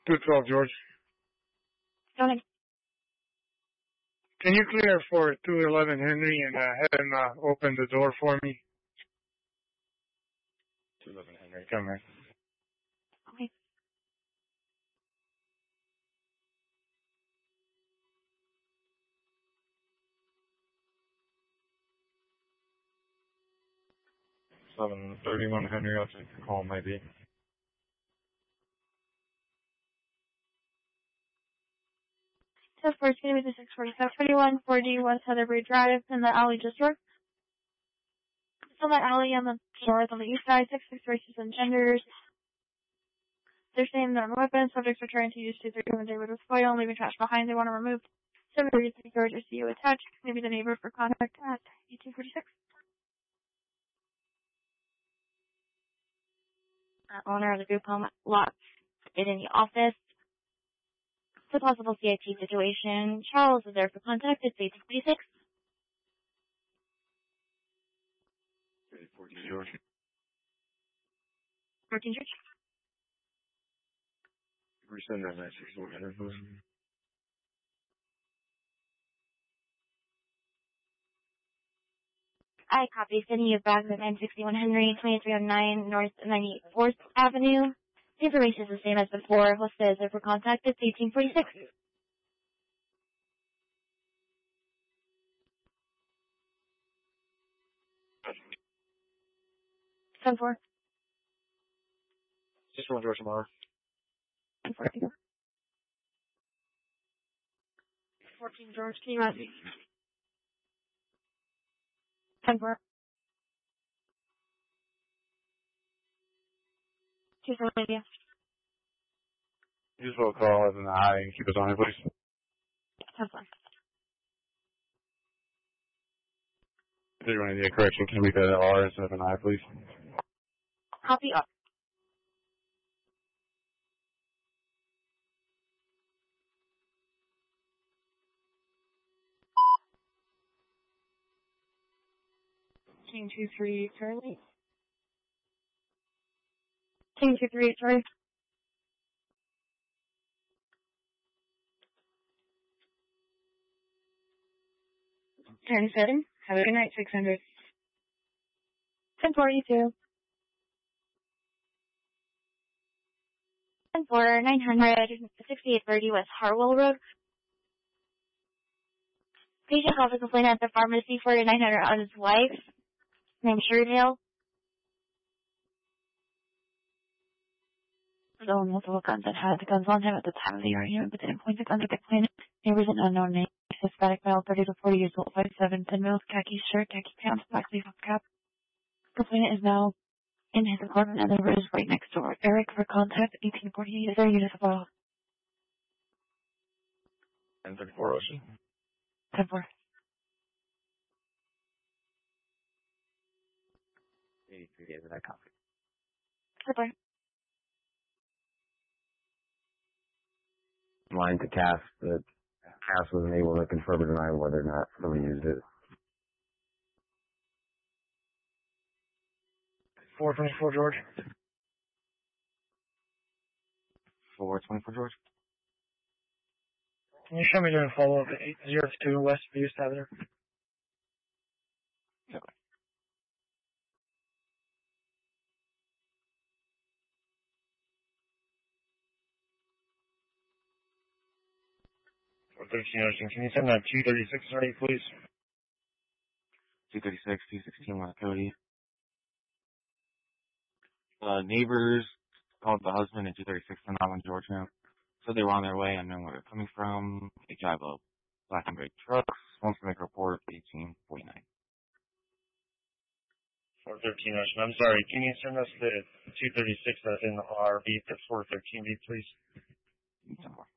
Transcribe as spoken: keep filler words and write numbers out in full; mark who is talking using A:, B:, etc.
A: two twelve, George.
B: Go ahead.
A: Can you clear for two eleven Henry and uh, have him uh, open the door for me? two eleven Henry, come here.
B: Okay.
A: seven thirty-one Henry, I'll take the call maybe.
B: So first, going to be the six forty-five twenty-one forty West Heatherbury Drive in the alley just north. So that alley on the north on the east side, six six races and genders. They're saying they're weapons. Subjects are trying to use two thirty-one David with foil, leaving trash behind. They want to remove seven thirty-three George or C U attached. Maybe the neighbor for contact at eighteen forty-six. Uh, owner of the group home lot is in the office. It's a possible C I T situation. Charles is there for contact. It's eighteen forty-six.
A: fourteen George.
B: fourteen George.
A: Resend that message.
B: I copy. Sending you back at nine sixty-one Henry, twenty-three oh nine North ninety-fourth Avenue. The information is the same as before. Host is there for contact. It's eighteen forty-six. ten four.
A: Just one George tomorrow.
B: ten four. fourteen George, can you add me? ten four. two four media.
A: Just will call us in the eye and keep us on it, please.
B: ten four.
A: If you're going to need a correction, can you make that an R instead of an I, please?
B: Copy up. King two three Charlie. King two three Charlie. ten seven. Have a good night, six hundred. ten forty-two. ten four, nine hundred, sixty-eight thirty West Harwell Road. Patient called to complain at the pharmacy for nine hundred on his wife, named Sherville. So multiple guns that had the guns on him at the time of the argument, but didn't point the guns at the complainant. Neighbors an unknown name. Hispanic male, thirty to forty years old, five seven, ten mils, khaki shirt, khaki pants, black sleeve cap. Complainant is now in his apartment and the neighbor is right next door. Eric for contact, eighteen forty-eight, is there a unit of file?
A: ten thirty-four Ocean.
B: ten four.
A: eighty-three days of that copy.
B: ten four.
C: Line to Cass, but Cass wasn't able to confirm or deny whether or not somebody used it.
A: four twenty-four George.
C: four twenty-four George.
A: Can you show me doing follow-up at eight oh two West East Avenue?
C: Okay.
A: four thirteen Ocean. Can you send that two thirty-six thirty, please?
C: two thirty-six, two sixteen West Cody. Uh, neighbors called the husband at two thirty-six and nine one George now. So they were on their way, unknown where they're coming from. They drive a black and gray truck. Wants to make a report of eighteen forty-nine.
A: four thirteen Ocean. I'm sorry. Can you send us the two thirty-six that's in the R V to four thirteen B, please?
C: ten four.